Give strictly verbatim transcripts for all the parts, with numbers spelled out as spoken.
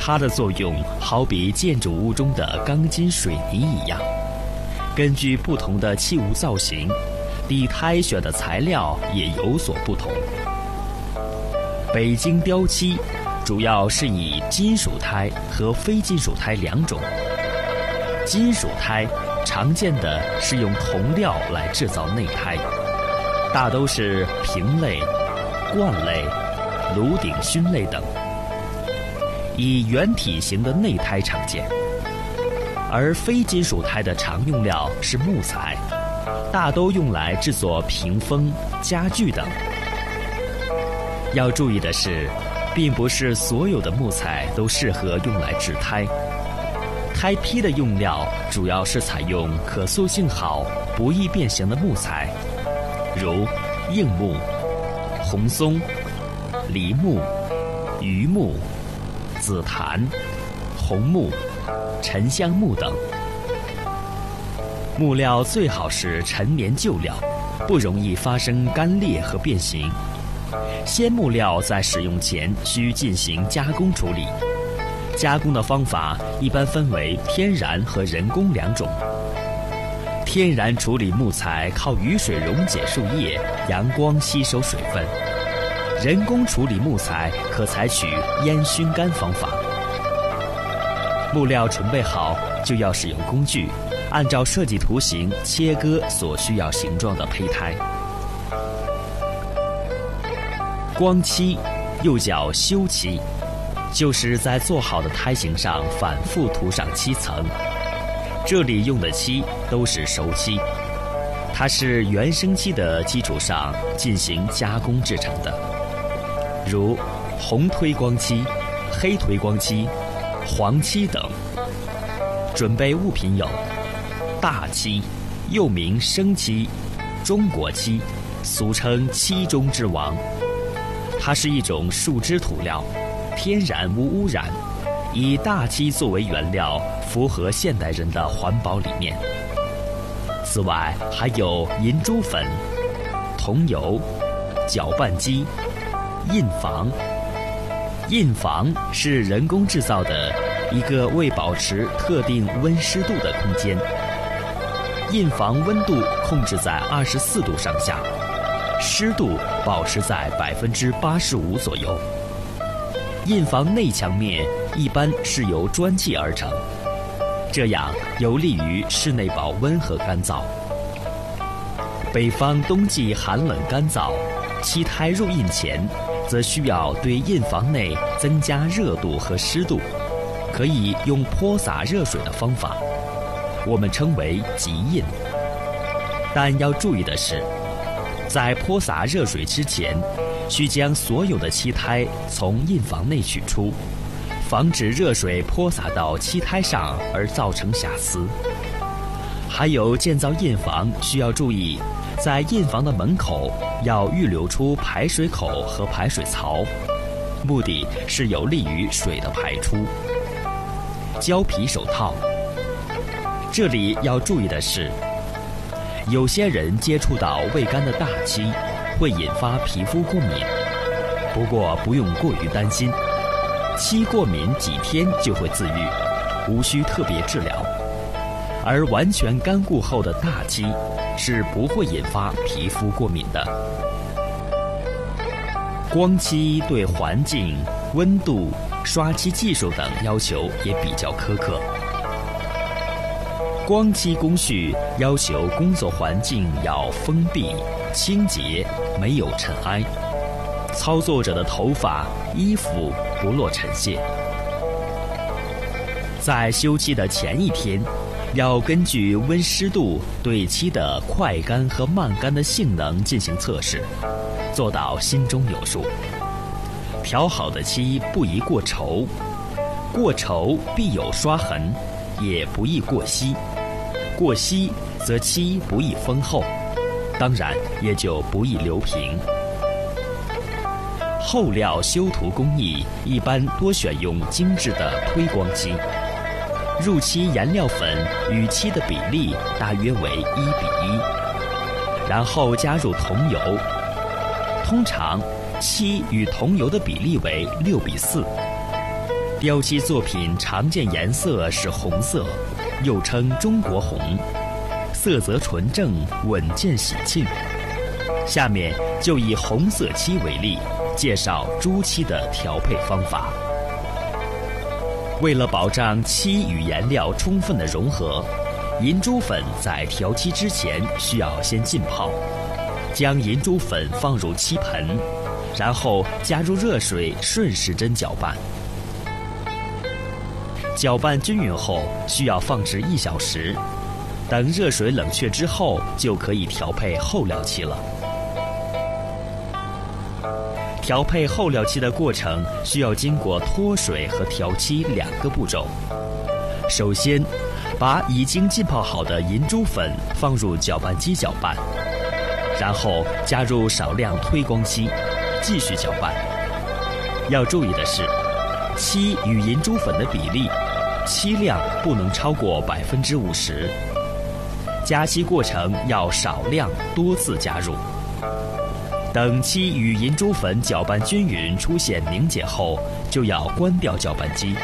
它的作用好比建筑物中的钢筋水泥一样，根据不同的器物造型，底胎选的材料也有所不同。北京雕漆主要是以金属胎和非金属胎两种。金属胎常见的是用铜料来制造内胎，大都是瓶类、罐类、炉鼎熏类等，以圆体型的内胎常见。而非金属胎的常用料是木材，大都用来制作屏风、家具等。要注意的是，并不是所有的木材都适合用来制胎。胎坯的用料主要是采用可塑性好、不易变形的木材，如硬木、红松、梨木、榆木、紫檀、红木、沉香木等。木料最好是陈年旧料，不容易发生干裂和变形。鲜木料在使用前需进行加工处理，加工的方法一般分为天然和人工两种。天然处理木材靠雨水溶解树叶，阳光吸收水分；人工处理木材可采取烟熏干方法。木料准备好，就要使用工具，按照设计图形切割所需要形状的胚胎。光漆又叫修漆，就是在做好的胎形上反复涂上漆层。这里用的漆都是熟漆，它是原生漆的基础上进行加工制成的，如红推光漆、黑推光漆、黄漆等。准备物品有大漆，又名生漆、中国漆，俗称漆中之王。它是一种树脂涂料，天然无污染，以大漆作为原料，符合现代人的环保理念。此外还有银珠粉、桐油、搅拌机、印房。印房是人工制造的一个为保持特定温湿度的空间，印房温度控制在二十四度上下，湿度保持在百分之八十五左右。印房内墙面一般是由砖砌而成，这样有利于室内保温和干燥。北方冬季寒冷干燥，漆胎入印前，则需要对印房内增加热度和湿度，可以用泼洒热水的方法，我们称为即印。但要注意的是，在泼洒热水之前，需将所有的漆胎从印房内取出，防止热水泼洒到漆胎上而造成瑕疵。还有建造印房需要注意，在印房的门口要预留出排水口和排水槽，目的是有利于水的排出。胶皮手套，这里要注意的是，有些人接触到未干的大漆会引发皮肤过敏，不过不用过于担心，漆过敏几天就会自愈，无需特别治疗。而完全干固后的大漆是不会引发皮肤过敏的。光漆对环境、温度、刷漆技术等要求也比较苛刻。光漆工序要求工作环境要封闭、清洁，没有尘埃，操作者的头发、衣服不落尘屑。在修漆的前一天，要根据温湿度对漆的快干和慢干的性能进行测试，做到心中有数。调好的漆不宜过稠，过稠必有刷痕，也不宜过稀，过稀则漆不易封厚，当然也就不易留平。厚料修涂工艺一般多选用精致的推光漆，入漆颜料粉与漆的比例大约为一比一，然后加入桐油，通常漆与桐油的比例为六比四。 雕漆作品常见颜色是红色，又称中国红，色泽纯正，稳健喜庆。下面就以红色漆为例，介绍朱漆的调配方法。为了保障漆与颜料充分的融合，银珠粉在调漆之前需要先浸泡，将银珠粉放入漆盆，然后加入热水顺时针搅拌。搅拌均匀后需要放置一小时，等热水冷却之后就可以调配厚料漆了。调配厚料漆的过程需要经过脱水和调漆两个步骤。首先，把已经浸泡好的银珠粉放入搅拌机搅拌，然后加入少量推光漆，继续搅拌。要注意的是，漆与银珠粉的比例，漆量不能超过百分之五十。加漆过程要少量多次加入。等漆与银珠粉搅拌均匀，出现凝结后，就要关掉搅拌机，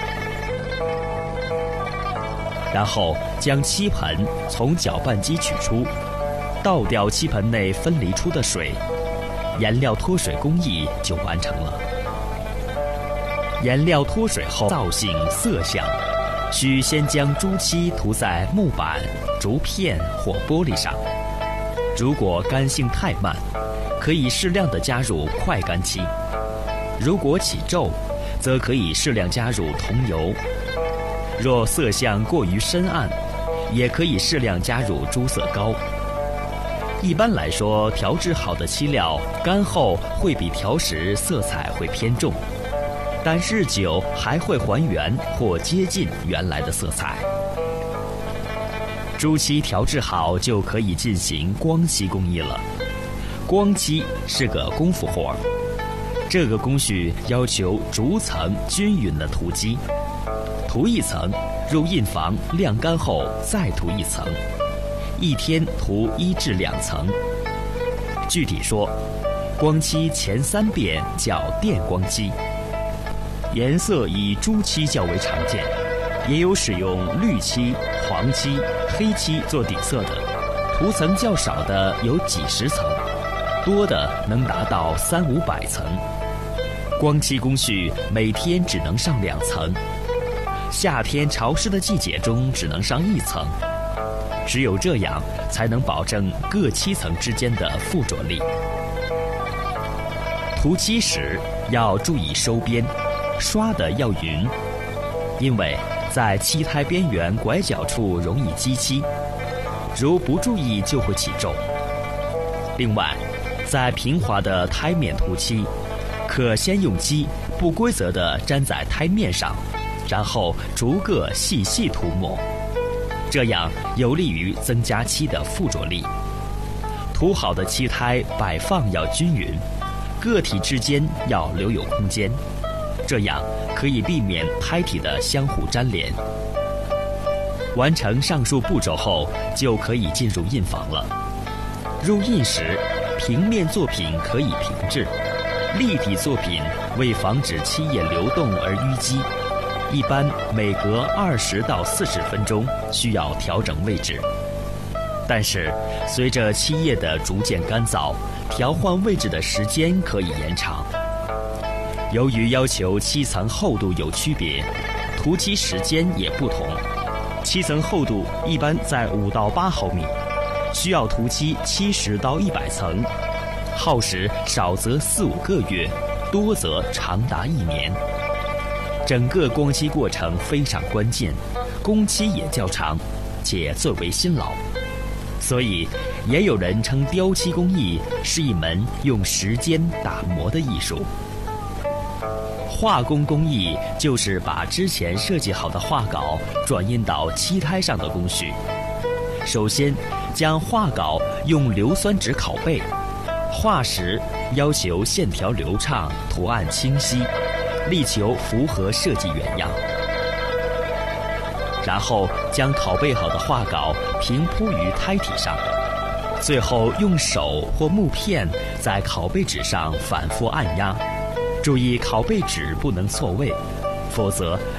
然后将漆盆从搅拌机取出，倒掉漆盆内分离出的水，颜料脱水工艺就完成了。颜料脱水后，造性色相，需先将朱漆涂在木板、竹片或玻璃上。如果干性太慢，可以适量的加入快干漆；如果起皱，则可以适量加入桐油。若色相过于深暗，也可以适量加入朱色膏。一般来说，调制好的漆料干后会比调时色彩会偏重，但日久还会还原或接近原来的色彩。朱漆调制好就可以进行光漆工艺了。光漆是个功夫活儿，这个工序要求逐层均匀的涂漆，涂一层，入印房晾干后再涂一层，一天涂一至两层。具体说，光漆前三遍叫电光漆，颜色以朱漆较为常见，也有使用绿漆、黄漆、黑漆做底色的，涂层较少的有几十层，多的能达到三五百层。光漆工序每天只能上两层，夏天潮湿的季节中只能上一层，只有这样才能保证各漆层之间的附着力。涂漆时要注意收边，刷的要匀，因为在漆胎边缘拐角处容易积漆，如不注意就会起皱。另外，在平滑的胎面涂漆，可先用漆不规则地粘在胎面上，然后逐个细细涂抹，这样有利于增加漆的附着力。涂好的漆胎摆放要均匀，个体之间要留有空间，这样可以避免胎体的相互粘连。完成上述步骤后，就可以进入印房了。入印时，平面作品可以平置，立体作品为防止漆液流动而淤积，一般每隔二十到四十分钟需要调整位置。但是，随着漆液的逐渐干燥，调换位置的时间可以延长。由于要求漆层厚度有区别，涂漆时间也不同。漆层厚度一般在五到八毫米，需要涂漆七十到一百层，耗时少则四五个月，多则长达一年。整个光漆过程非常关键，工期也较长，且最为辛劳。所以，也有人称雕漆工艺是一门用时间打磨的艺术。画工工艺就是把之前设计好的画稿转印到漆胎上的工序。首先，将画稿用硫酸纸拷贝，画时要求线条流畅，图案清晰，力求符合设计原样。然后将拷贝好的画稿平铺于胎体上，最后用手或木片在拷贝纸上反复按压，注意拷贝纸不能错位， 否则